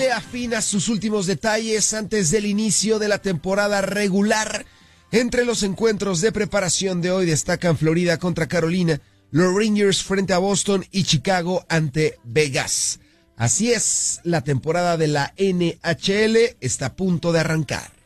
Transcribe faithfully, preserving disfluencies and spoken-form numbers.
Este afina sus últimos detalles antes del inicio de la temporada regular. Entre los encuentros de preparación de hoy destacan Florida contra Carolina, los Rangers frente a Boston y Chicago ante Vegas. Así es, la temporada de la N H L está a punto de arrancar.